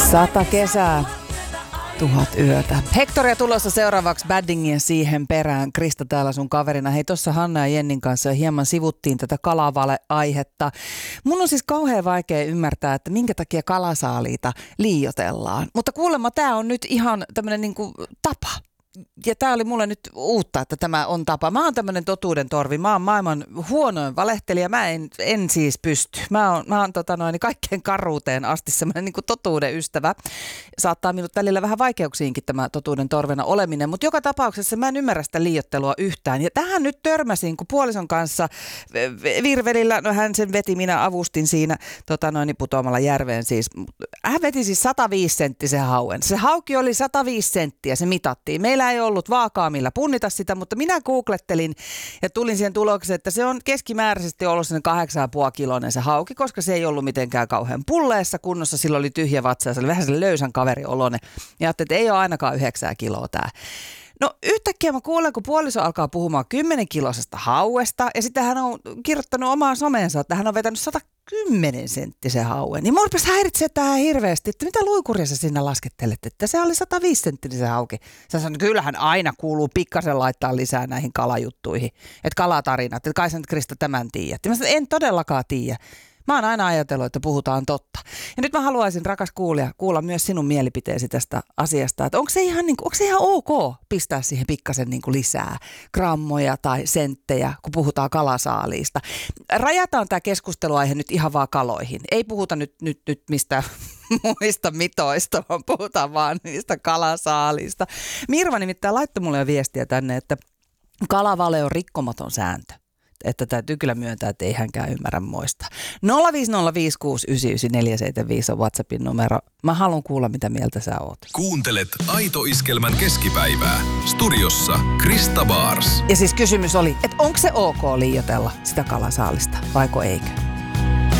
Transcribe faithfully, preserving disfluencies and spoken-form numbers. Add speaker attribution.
Speaker 1: Sata kesää, tuhat yötä. Hektoria tulossa seuraavaksi Baddingia siihen perään. Krista täällä sun kaverina. Hei, tuossa Hanna ja Jennin kanssa hieman sivuttiin tätä kalavale-aihetta. Mun on siis kauhean vaikea ymmärtää, että minkä takia kalasaaliita liioitellaan. Mutta kuulemma tää on nyt ihan tämmönen niinku tapa. Ja tää oli mulle nyt uutta, että tämä on tapa. Mä oon tämmönen totuuden torvi. Mä oon maailman huonoin valehtelija. Mä en, en siis pysty. Mä oon, mä oon tota noin, kaikkein karuuteen asti semmoinen niin kuin totuuden ystävä. Saattaa minut välillä vähän vaikeuksiinkin tämä totuuden torvena oleminen. Mutta joka tapauksessa mä en ymmärrä sitä liioittelua yhtään. Ja tähän nyt törmäsin, kun puolison kanssa virvelillä, no hän sen veti, minä avustin siinä tota noin, putoamalla järveen siis. Hän veti siis sata viisi senttisen hauen. Se hauki oli sata viisi senttiä, se mitattiin. Meillä ei ollut vaakaa millä punnita sitä, mutta minä googlettelin ja tulin siihen tulokseen, että se on keskimääräisesti ollut sen kahdeksan pilkku viisi kiloinen se hauki, koska se ei ollut mitenkään kauhean pulleessa kunnossa. Silloin oli tyhjä vatsa ja se oli vähän sen löysän kaverioloinen. Ja ajattelin, että ei ole ainakaan yhdeksää kiloa tämä. No yhtäkkiä mä kuulen, kun puoliso alkaa puhumaan kymmenen kilosesta hauesta ja sitten hän on kirjoittanut omaan someensa, että hän on vetänyt sata kymmenen senttisen hauen. Niin mua rupesi häiritsemään tähän hirveästi, että mitä luikuria sä sinne laskettelet, että se oli sata viisi senttisen hauki. Sä sanoit, että kyllähän aina kuuluu pikkasen laittaa lisää näihin kalajuttuihin, että kalatarinat, että kai sä nyt Krista tämän tiedät. Mä sanoin, en todellakaan tiedä. Mä oon aina ajatellut, että puhutaan totta. Ja nyt mä haluaisin, rakas kuulija, kuulla myös sinun mielipiteesi tästä asiasta. Että onko se ihan, niin kuin, onko se ihan ok pistää siihen pikkasen niin kuin lisää grammoja tai senttejä, kun puhutaan kalasaaliista. Rajataan tämä keskusteluaihe nyt ihan vaan kaloihin. Ei puhuta nyt, nyt, nyt mistä muista mitoista, vaan puhutaan vaan niistä kalasaaliista. Mirva nimittäin laittoi mulle jo viestiä tänne, että kalavale on rikkomaton sääntö. Että täytyy kyllä myöntää, että ei hänkään ymmärrä moista. nolla viisi nolla viisi kuusi yhdeksän yhdeksän neljä seitsemän viisi on WhatsAppin numero. Mä haluan kuulla, mitä mieltä sä oot.
Speaker 2: Kuuntelet Aito Iskelmän keskipäivää. Studiossa Krista Bars.
Speaker 1: Ja siis kysymys oli, että onko se ok liioitella sitä kalasaalista, vaiko eikö?